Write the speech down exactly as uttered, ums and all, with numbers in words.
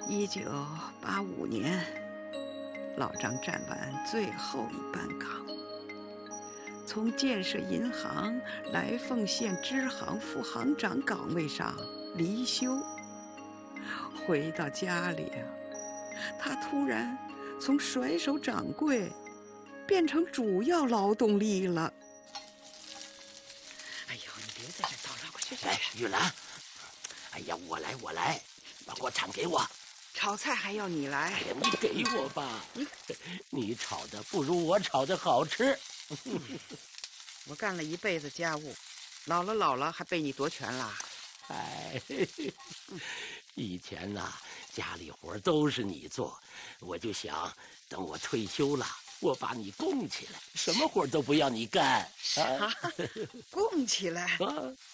一九八五年，老张站完最后一班岗，从建设银行来凤县支行副行长岗位上离休。回到家里啊，他突然从甩手掌柜变成主要劳动力了。哎呦，你别在这叨唠，快去去！ 哎，玉兰，哎呀，我来我来，把锅铲给我。 炒菜还要你来？ 哎呀，你给我吧，你炒的不如我炒的好吃。 我干了一辈子家务，老了老了还被你夺权了。 哎，以前呐、啊，家里活都是你做，我就想等我退休了，我把你供起来，什么活都不要你干。 啥？供起来？ 啊